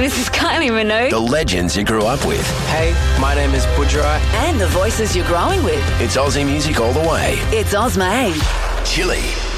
this is Kylie Minogue. The legends you grew up with. Hey, my name is Budra. And the voices you're growing with. It's Aussie music all the way. It's Ozmane. Chili.